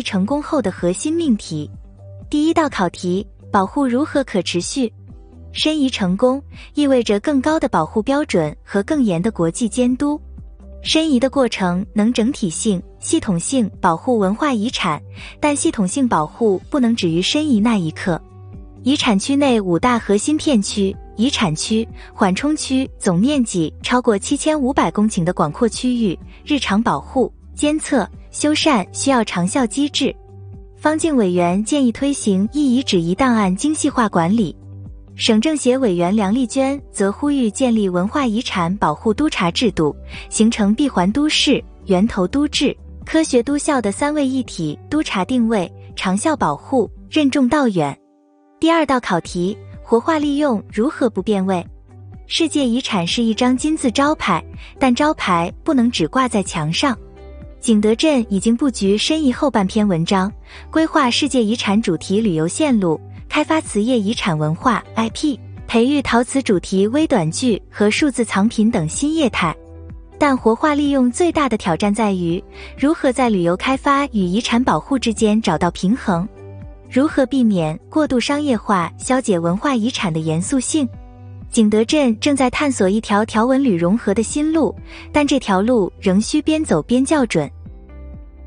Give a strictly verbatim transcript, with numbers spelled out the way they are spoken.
成功后的核心命题。第一道考题：保护如何可持续？申遗成功意味着更高的保护标准和更严的国际监督。申遗的过程能整体性、系统性保护文化遗产，但系统性保护不能止于申遗那一刻。遗产区内五大核心片区：遗产区、缓冲区，总面积超过七千五百公顷的广阔区域，日常保护、监测、修缮需要长效机制。方静委员建议推行一遗址一档案精细化管理。省政协委员梁丽娟则呼吁建立文化遗产保护督察制度，形成闭环都市、源头都治、科学都校的三位一体督察定位，长效保护，任重道远。第二道考题：活化利用如何不变味？世界遗产是一张金字招牌，但招牌不能只挂在墙上。景德镇已经布局申遗后半篇文章，规划世界遗产主题旅游线路，开发瓷业遗产文化 I P， 培育陶瓷主题微短剧和数字藏品等新业态。但活化利用最大的挑战在于，如何在旅游开发与遗产保护之间找到平衡，如何避免过度商业化消解文化遗产的严肃性。景德镇正在探索一条条纹旅融合的新路，但这条路仍需边走边校准。